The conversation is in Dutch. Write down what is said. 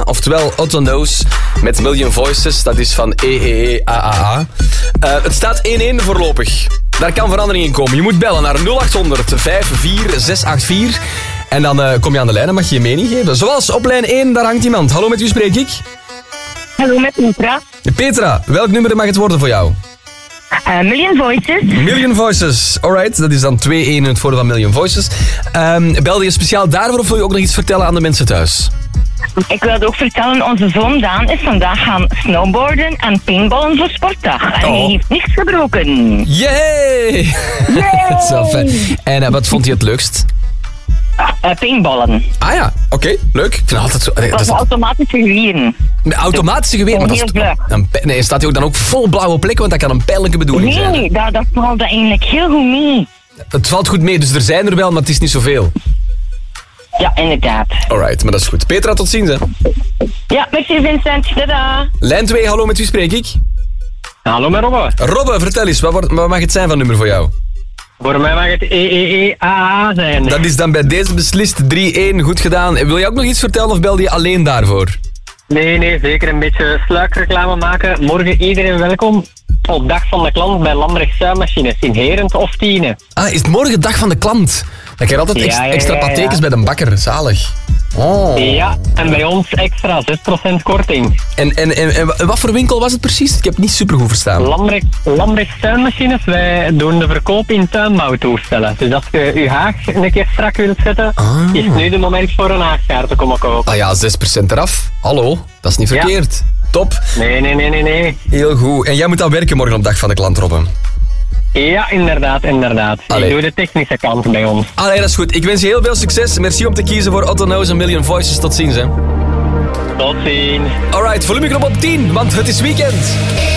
oftewel Otto Knows met Million Voices. Dat is van EEEAAA. Het staat 1-1 voorlopig. Daar kan verandering in komen. Je moet bellen naar 0800 54684. En dan kom je aan de lijn en mag je je mening geven. Zoals op lijn 1, daar hangt iemand. Hallo, met wie spreek ik? Hallo, met Petra. Petra, welk nummer mag het worden voor jou? Million Voices. Million Voices, alright. Dat is dan 2-1 in het voordeel van Million Voices. Belde je speciaal daarvoor of wil je ook nog iets vertellen aan de mensen thuis? Ik wilde ook vertellen, onze zoon Daan is vandaag gaan snowboarden en paintballen voor sportdag. En hij heeft niks gebroken. Yay! Dat is wel fijn. En wat vond hij het leukst? Paintballen. Ah ja, oké, leuk. Ik vind altijd zo... Dat is automatische gewieren. Automatische geweer, maar dat is... Nee, staat hij ook dan ook vol blauwe plekken, want dat kan een pijnlijke bedoeling zijn. Nee, dat valt eigenlijk heel goed mee. Het valt goed mee, dus er zijn er wel, maar het is niet zoveel. Ja, inderdaad. Alright, maar dat is goed. Petra, tot ziens, hè. Ja, merci Vincent. Tada. Lijn 2, hallo, met wie spreek ik? Hallo met Robbe. Robbe, vertel eens, wat mag het zijn van nummer voor jou? Voor mij mag het EEEAA zijn. Dat is dan bij deze beslist 3-1, goed gedaan. Wil je ook nog iets vertellen of belde je alleen daarvoor? Nee, zeker een beetje sluikreclame maken. Morgen iedereen welkom op Dag van de Klant bij Lambrecht Zuimachines in Herent of Tiene. Ah, is het morgen Dag van de Klant? Dan krijg je altijd extra patekens bij de bakker, zalig. Oh. Ja, en bij ons extra 6% korting. En wat voor winkel was het precies? Ik heb het niet super goed verstaan. Lambrecht Tuinmachines, wij doen de verkoop in tuinbouwtoestellen. Dus als je je haag een keer strak wilt zetten, is nu de moment voor een haagkaart te komen kopen. Ah ja, 6% eraf. Hallo, dat is niet verkeerd. Top. Nee. Heel goed. En jij moet dan werken morgen op Dag van de Klant, Robben? Ja, inderdaad. Allee. Ik doe de technische kant bij ons. Allee, dat is goed. Ik wens je heel veel succes. Merci om te kiezen voor Otto Knows en Million Voices. Tot ziens, hè. Tot ziens. Alright, volumeknop op 10, want het is weekend.